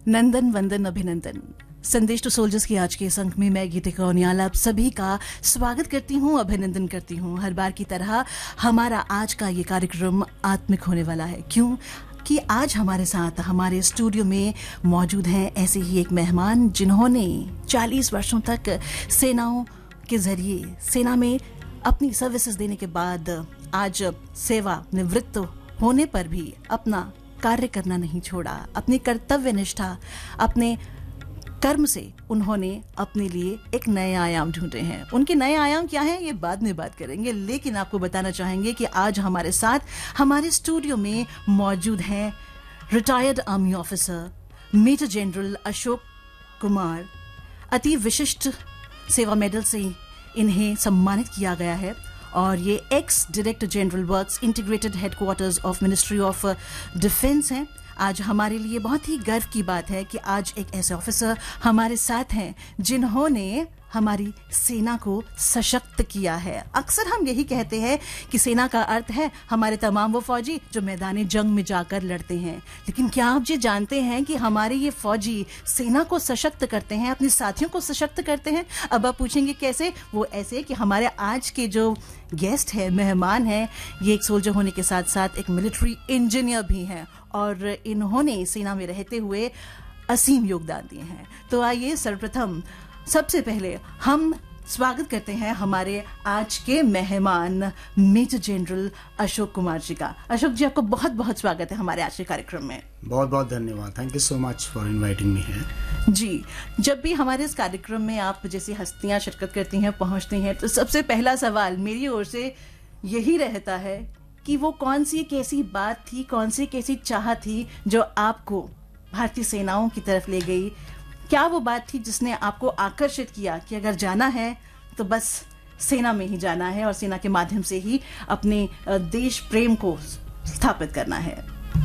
नंदन वंदन अभिनंदन। संदेश टू सोल्जर्स की आज के इस अंक में मैं गीतिका उनियाल आप सभी का स्वागत करती हूँ, अभिनंदन करती हूँ। हर बार की तरह हमारा आज का ये कार्यक्रम आत्मिक होने वाला है। क्यों कि आज हमारे साथ हमारे स्टूडियो में मौजूद हैं ऐसे ही एक मेहमान जिन्होंने 40 वर्षों तक सेनाओं के जरिए सेना में अपनी सर्विसेज देने के बाद आज सेवा निवृत्त होने पर भी अपना कार्य करना नहीं छोड़ा। अपनी कर्तव्य निष्ठा, अपने कर्म से उन्होंने अपने लिए एक नए आयाम ढूंढे हैं। उनके नए आयाम क्या हैं ये बाद में बात करेंगे, लेकिन आपको बताना चाहेंगे कि आज हमारे साथ हमारे स्टूडियो में मौजूद हैं retired army officer major general Ashok Kumar. अति विशिष्ट सेवा मेडल से इन्हें सम्मानित किया गया है और ये ex director general works integrated headquarters of ministry of defence हैं। आज हमारे लिए बहुत ही गर्व की बात है कि आज एक ऐसे ऑफिसर हमारे साथ हैं जिन्होंने हमारी सेना को सशक्त किया है। अक्सर हम यही कहते हैं कि सेना का अर्थ है हमारे तमाम वो फौजी जो मैदान जंग में जाकर लड़ते हैं, लेकिन क्या आप ये जानते हैं कि हमारे ये फौजी सेना को सशक्त करते हैं, अपने साथियों को सशक्त करते हैं। अब आप पूछेंगे कैसे? वो ऐसे कि हमारे आज के जो गेस्ट है, मेहमान हैं, ये एक सोल्जर होने के साथ साथ एक मिलिट्री इंजीनियर भी हैं और इन्होंने सेना में रहते हुए असीम योगदान दिए हैं। तो आइए सर्वप्रथम सबसे पहले हम स्वागत करते हैं हमारे आज के मेहमान मेजर जनरल अशोक कुमार जी का। अशोक जी, आपको बहुत बहुत स्वागत है हमारे आज के कार्यक्रम में। बहुत बहुत धन्यवाद। Thank you so much for inviting me here. जी, जब भी हमारे इस कार्यक्रम में आप जैसी हस्तियां शिरकत करती हैं, पहुंचती हैं, तो सबसे पहला सवाल मेरी ओर से यही रहता है कि वो कौन सी एक ऐसी बात थी, कौन सी एक ऐसी चाह थी जो आपको भारतीय सेनाओं की तरफ ले गई? क्या वो बात थी जिसने आपको आकर्षित किया कि अगर जाना है तो बस सेना में ही जाना है और सेना के माध्यम से ही अपने देश प्रेम को स्थापित करना है?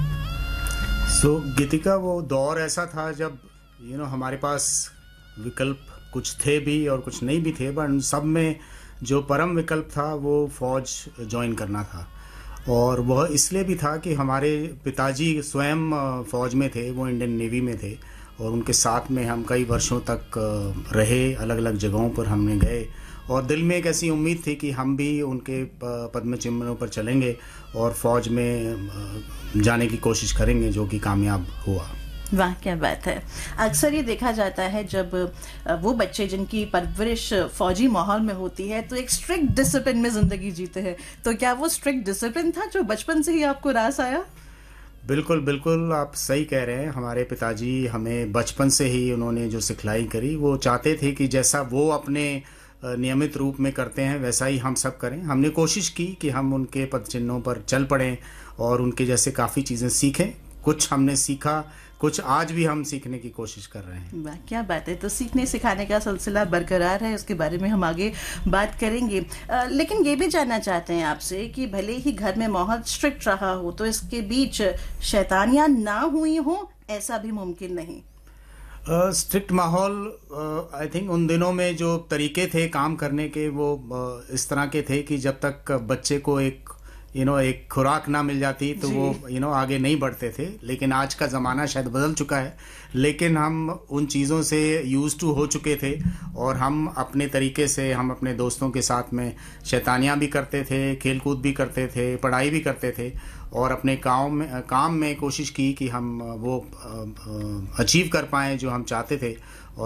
गीतिका, वो दौर ऐसा था जब हमारे पास विकल्प कुछ थे भी और कुछ नहीं भी थे, पर सब में जो परम विकल्प था वो फौज ज्वाइन करना था। और वह इसलिए भी था कि हमारे पिताजी स्वयं फौज में थे, वो इंडियन नेवी में थे और उनके साथ में हम कई वर्षों तक रहे, अलग अलग जगहों पर हमने गए और दिल में एक ऐसी उम्मीद थी कि हम भी उनके पद्म चिन्हों पर चलेंगे और फौज में जाने की कोशिश करेंगे, जो कि कामयाब हुआ। वाह, क्या बात है। अक्सर ये देखा जाता है जब वो बच्चे जिनकी परवरिश फौजी माहौल में होती है तो एक स्ट्रिक्ट डिसिप्लिन में जिंदगी जीते हैं। तो क्या वो स्ट्रिक्ट डिसिप्लिन था जो बचपन से ही आपको रास आया? बिल्कुल बिल्कुल, आप सही कह रहे हैं। हमारे पिताजी हमें बचपन से ही उन्होंने जो सिखलाई करी, वो चाहते थे कि जैसा वो अपने नियमित रूप में करते हैं वैसा ही हम सब करें। हमने कोशिश की कि हम उनके पद चिन्हों पर चल पड़ें और उनके जैसे काफ़ी चीज़ें सीखें। कुछ हमने सीखा, कुछ आज भी हम सीखने की कोशिश कर रहे हैं। वाह, क्या बात है। तो सीखने सिखाने का सिलसिला बरकरार है, उसके बारे में हम आगे बात करेंगे। लेकिन ये भी जानना चाहते हैं आपसे कि भले ही घर में माहौल स्ट्रिक्ट रहा हो तो इसके बीच शैतानियां ना हुई हो, ऐसा भी मुमकिन नहीं? स्ट्रिक्ट माहौल, आई थिंक उन दिनों में जो तरीके थे काम करने के वो इस तरह के थे कि जब तक बच्चे को एक खुराक ना मिल जाती तो वो आगे नहीं बढ़ते थे। लेकिन आज का ज़माना शायद बदल चुका है, लेकिन हम उन चीज़ों से यूज टू हो चुके थे और हम अपने तरीके से हम अपने दोस्तों के साथ में शैतानियाँ भी करते थे, खेलकूद भी करते थे, पढ़ाई भी करते थे और अपने काम में कोशिश की कि हम वो अचीव कर पाएँ जो हम चाहते थे।